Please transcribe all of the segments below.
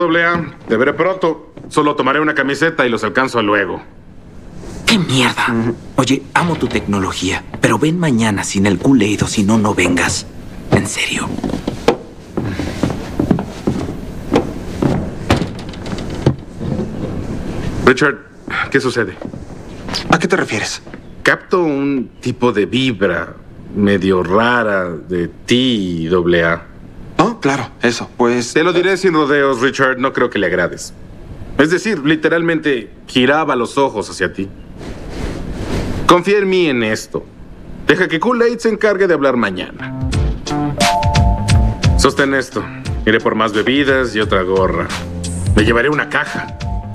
Doble A, te veré pronto. Solo tomaré una camiseta y los alcanzo luego. ¡Qué mierda! Oye, amo tu tecnología, pero ven mañana sin el Kool-Aid o si no, no vengas. En serio. Richard, ¿qué sucede? ¿A qué te refieres? Capto un tipo de vibra medio rara de ti, Doble A. Oh, claro, eso, pues... Te lo diré sin rodeos, Richard. No creo que le agrades. Es decir, literalmente giraba los ojos hacia ti. Confía en mí en esto. Deja que Kool-Aid se encargue de hablar mañana. Sostén esto. Iré por más bebidas y otra gorra. Me llevaré una caja.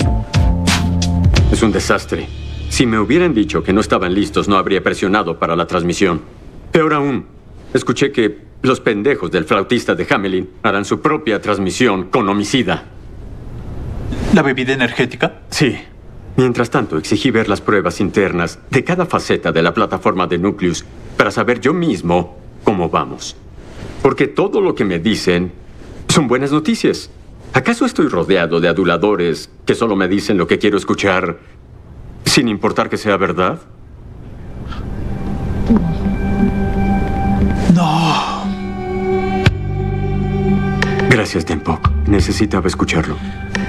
Es un desastre. Si me hubieran dicho que no estaban listos, no habría presionado para la transmisión. Peor aún, escuché que los pendejos del flautista de Hamelin harán su propia transmisión con homicida. ¿La bebida energética? Sí. Mientras tanto, exigí ver las pruebas internas de cada faceta de la plataforma de Nucleus para saber yo mismo cómo vamos. Porque todo lo que me dicen son buenas noticias. ¿Acaso estoy rodeado de aduladores que solo me dicen lo que quiero escuchar sin importar que sea verdad? No. Gracias, Denpok. Necesitaba escucharlo.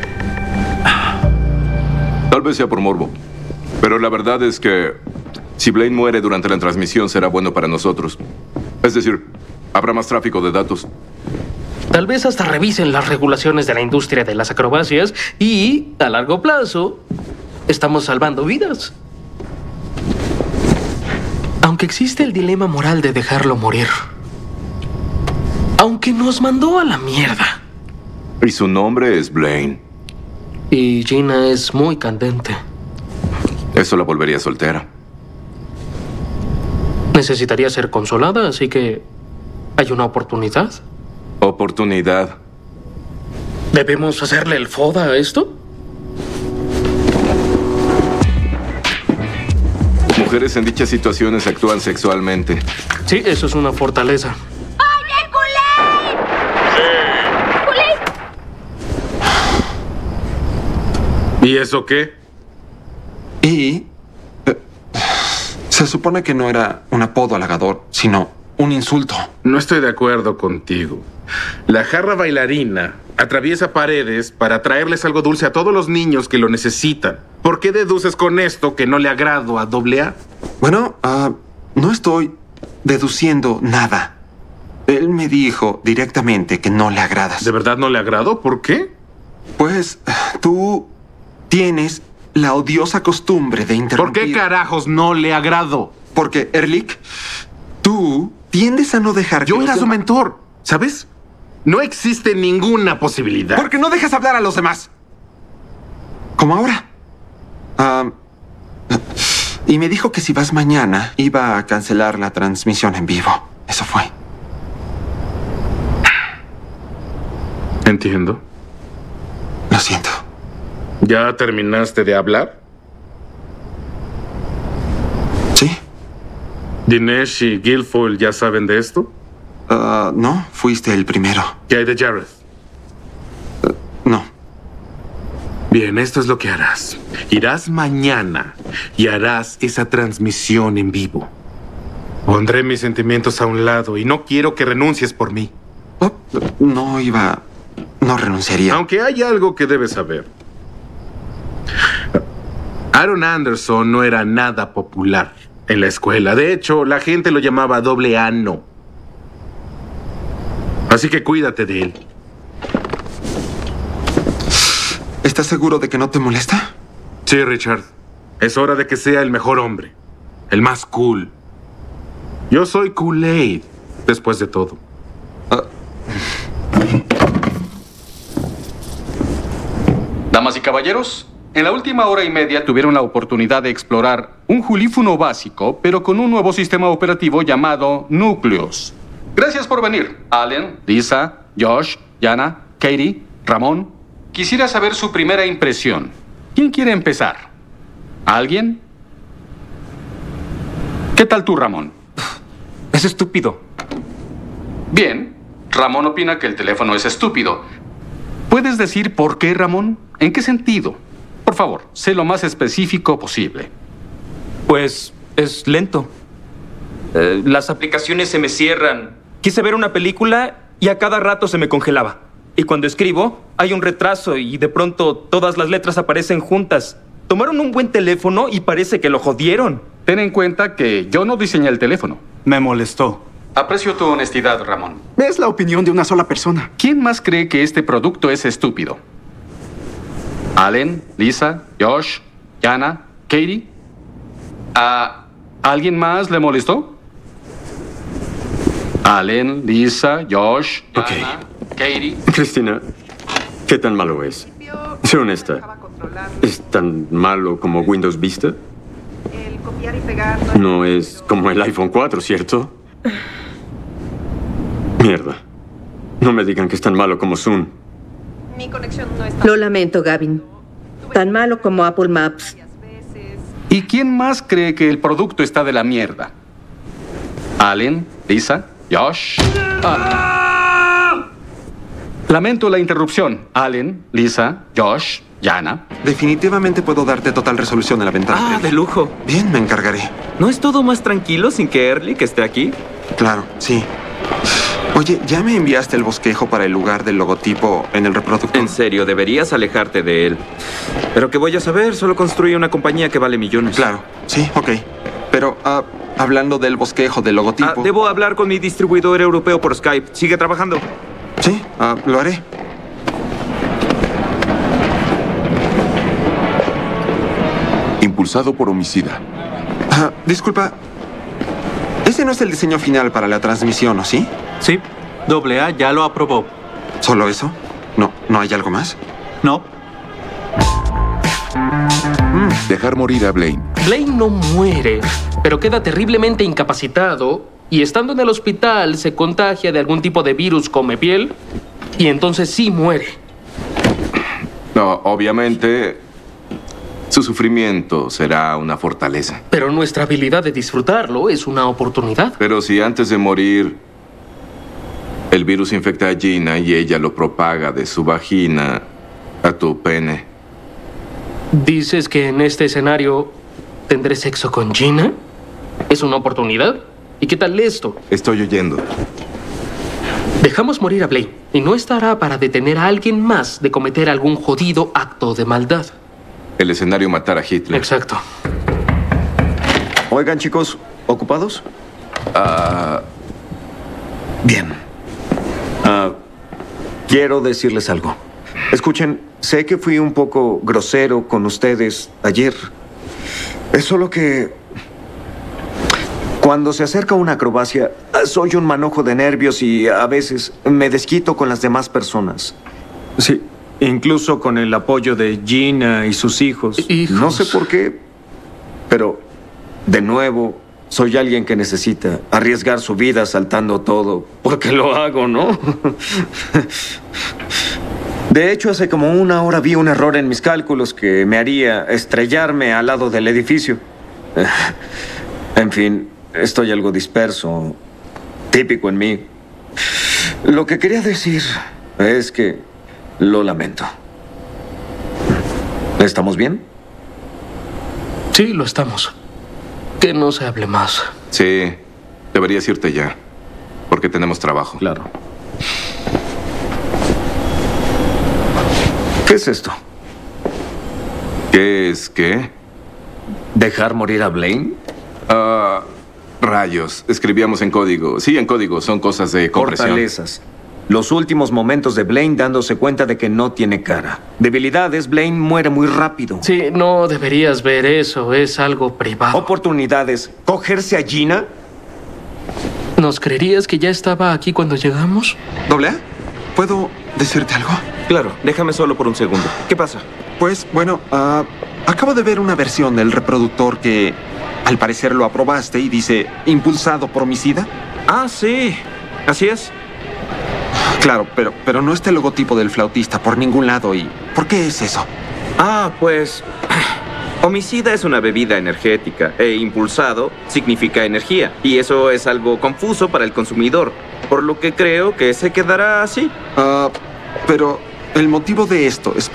Tal vez sea por morbo. Pero la verdad es que si Blaine muere durante la transmisión será bueno para nosotros. Es decir, habrá más tráfico de datos. Tal vez hasta revisen las regulaciones de la industria de las acrobacias y, a largo plazo, estamos salvando vidas. Aunque existe el dilema moral de dejarlo morir. Aunque nos mandó a la mierda. Y su nombre es Blaine. Y Gina es muy candente. Eso la volvería soltera. Necesitaría ser consolada, así que hay una oportunidad. Oportunidad. ¿Debemos hacerle el foda a esto? Mujeres en dichas situaciones actúan sexualmente. Sí, eso es una fortaleza. ¡Oye, Kool-Aid! ¡Kool-Aid! ¿Y eso qué? Y... se supone que no era un apodo halagador, sino un insulto. No estoy de acuerdo contigo. La jarra bailarina atraviesa paredes para traerles algo dulce a todos los niños que lo necesitan. ¿Por qué deduces con esto que no le agrado a AA? Bueno, no estoy deduciendo nada. Él me dijo directamente que no le agradas. ¿De verdad no le agrado? ¿Por qué? Pues tú tienes la odiosa costumbre de interrumpir. ¿Por qué carajos no le agrado? Porque, Erlich, tú tiendes a no dejar que Yo los era su demás- mentor, ¿sabes? No existe ninguna posibilidad. Porque no dejas hablar a los demás. Como ahora. Y me dijo que si vas mañana iba a cancelar la transmisión en vivo. Eso fue. Entiendo. Lo siento. ¿Ya terminaste de hablar? ¿Sí? ¿Dinesh y Guilfoyle ya saben de esto? No, fuiste el primero. ¿Qué hay de Jared? No. Bien, esto es lo que harás. Irás mañana y harás esa transmisión en vivo. Pondré mis sentimientos a un lado y no quiero que renuncies por mí. Oh, no renunciaría. Aunque hay algo que debes saber. Aaron Anderson no era nada popular en la escuela. De hecho, la gente lo llamaba AA no. Así que cuídate de él. ¿Estás seguro de que no te molesta? Sí, Richard. Es hora de que sea el mejor hombre. El más cool. Yo soy Kool-Aid, después de todo. Damas y caballeros, en la última hora y media tuvieron la oportunidad de explorar un julífuno básico, pero con un nuevo sistema operativo llamado Nucleus. Gracias por venir, Allen, Lisa, Josh, Jana, Katie, Ramón. Quisiera saber su primera impresión. ¿Quién quiere empezar? ¿Alguien? ¿Qué tal tú, Ramón? Es estúpido. Bien, Ramón opina que el teléfono es estúpido. ¿Puedes decir por qué, Ramón? ¿En qué sentido? Por favor, sé lo más específico posible. Pues es lento. Las aplicaciones se me cierran. Quise ver una película y a cada rato se me congelaba. Y cuando escribo, hay un retraso y de pronto todas las letras aparecen juntas. Tomaron un buen teléfono y parece que lo jodieron. Ten en cuenta que yo no diseñé el teléfono. Me molestó. Aprecio tu honestidad, Ramón. Es la opinión de una sola persona. ¿Quién más cree que este producto es estúpido? ¿Allen, Lisa, Josh, Jana, Katie? ¿A alguien más le molestó? Allen, Lisa, Josh, Jana, Katie. Cristina, ¿qué tan malo es? Sé honesta. ¿Es tan malo como Windows Vista? No es como el iPhone 4, ¿cierto? Mierda. No me digan que es tan malo como Zoom. Mi conexión no está. Lo lamento, Gavin. Tan malo como Apple Maps. ¿Y quién más cree que el producto está de la mierda? ¿Allen, Lisa, Josh? Lamento la interrupción. Allen, Lisa, Josh, Jana. Definitivamente puedo darte total resolución en la ventana. Ah, de lujo. Bien, me encargaré. ¿No es todo más tranquilo sin que Ehrlich esté aquí? Claro, sí. Oye, ¿ya me enviaste el bosquejo para el lugar del logotipo en el reproductor? En serio, deberías alejarte de él. Pero ¿qué voy a saber? Solo construye una compañía que vale millones. Claro, sí, ok. Pero, hablando del bosquejo del logotipo... debo hablar con mi distribuidor europeo por Skype. ¿Sigue trabajando? Sí, lo haré. Impulsado por homicida. Disculpa. Ese no es el diseño final para la transmisión, ¿o sí? Sí, AA ya lo aprobó. ¿Solo eso? ¿No hay algo más? No. Dejar morir a Blaine. Blaine no muere, pero queda terriblemente incapacitado y estando en el hospital se contagia de algún tipo de virus come piel y entonces sí muere. No, obviamente, su sufrimiento será una fortaleza. Pero nuestra habilidad de disfrutarlo es una oportunidad. Pero si antes de morir el virus infecta a Gina y ella lo propaga de su vagina a tu pene. ¿Dices que en este escenario tendré sexo con Gina? ¿Es una oportunidad? ¿Y qué tal esto? Estoy oyendo. Dejamos morir a Blaine y no estará para detener a alguien más de cometer algún jodido acto de maldad. El escenario matar a Hitler. Exacto. Oigan, chicos, ¿ocupados? Bien. Quiero decirles algo. Escuchen, sé que fui un poco grosero con ustedes ayer. Es solo que... cuando se acerca una acrobacia, soy un manojo de nervios y a veces me desquito con las demás personas. Sí, incluso con el apoyo de Gina y sus hijos. No sé por qué, pero de nuevo, soy alguien que necesita arriesgar su vida saltando todo, porque lo hago, ¿no? De hecho, hace como una hora vi un error en mis cálculos que me haría estrellarme al lado del edificio. En fin, estoy algo disperso, típico en mí. Lo que quería decir es que lo lamento. ¿Estamos bien? Sí, lo estamos. Que no se hable más. Sí, deberías irte ya, porque tenemos trabajo. Claro. ¿Qué es esto? ¿Qué es qué? ¿Dejar morir a Blaine? Rayos. Escribíamos en código. Sí, en código. Son cosas de compresión. Fortalezas. Los últimos momentos de Blaine dándose cuenta de que no tiene cara. Debilidades, Blaine muere muy rápido. Sí, no deberías ver eso. Es algo privado. Oportunidades. ¿Cogerse a Gina? ¿Nos creerías que ya estaba aquí cuando llegamos? ¿AA? ¿Puedo decirte algo? Claro, déjame solo por un segundo. ¿Qué pasa? Pues, bueno, acabo de ver una versión del reproductor que al parecer lo aprobaste y dice impulsado por homicida. Ah, sí. Así es. Claro, pero no está el logotipo del flautista por ningún lado. ¿Y por qué es eso? Pues... homicida es una bebida energética e impulsado significa energía. Y eso es algo confuso para el consumidor, por lo que creo que se quedará así. Pero El motivo de esto es para